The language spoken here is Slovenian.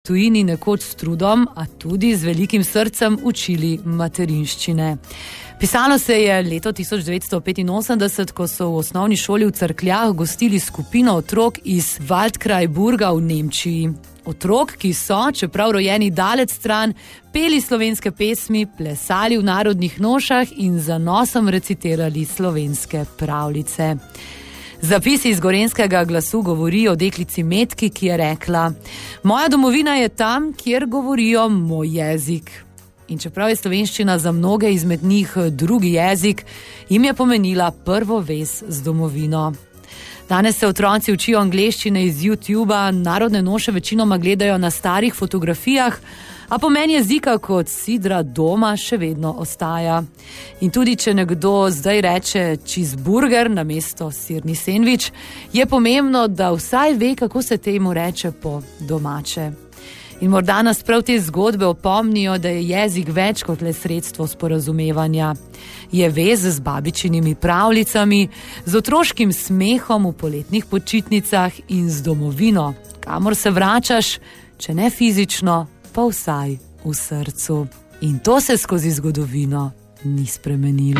tujini nekoč s trudom, a tudi z velikim srcem učili materinščine. Pisalo se je leto 1985, ko so v osnovni šoli v Cerkljah gostili skupino otrok iz Waldkraiburga v Nemčiji. Otrok, ki so, čeprav rojeni daleč stran, peli slovenske pesmi, plesali v narodnih nošah in z zanosom recitirali slovenske pravljice. Zapisi iz Gorenjskega glasu govorijo o deklici Metki, ki je rekla: "Moja domovina je tam, kjer govorijo moj jezik." In čeprav je slovenščina za mnoge izmed njih drugi jezik, jim je pomenila prvo vez z domovino. Danes se otroci učijo angleščine iz YouTuba, narodne noše večinoma gledajo na starih fotografijah, a pomen jezika kot sidra doma še vedno ostaja. In tudi, če nekdo zdaj reče cheeseburger namesto sirni sendvič, je pomembno, da vsaj ve, kako se temu reče po domače. In morda nas prav te zgodbe opomnijo, da je jezik več kot le sredstvo sporazumevanja. Je vez z babičinimi pravljicami, z otroškim smehom v poletnih počitnicah in z domovino, kamor se vračaš, če ne fizično, pa vsaj v srcu. In to se skozi zgodovino ni spremenilo.